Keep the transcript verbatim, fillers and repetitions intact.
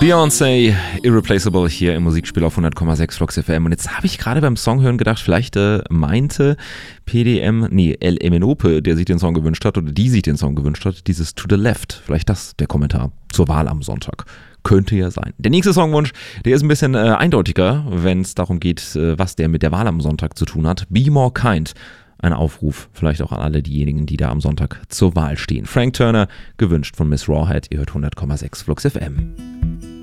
Beyoncé, Irreplaceable hier im Musikspiel auf hundert Komma sechs Flux F M. Und jetzt habe ich gerade beim Song hören gedacht, vielleicht äh, meinte P D M, nee, El Emenope, der sich den Song gewünscht hat oder die sich den Song gewünscht hat, dieses To the Left. Vielleicht das der Kommentar zur Wahl am Sonntag. Könnte ja sein. Der nächste Songwunsch, der ist ein bisschen äh, eindeutiger, wenn es darum geht, äh, was der mit der Wahl am Sonntag zu tun hat. Be More Kind. Ein Aufruf, vielleicht auch an alle diejenigen, die da am Sonntag zur Wahl stehen. Frank Turner, gewünscht von Miss Rawhead. Ihr hört hundert Komma sechs Flux F M.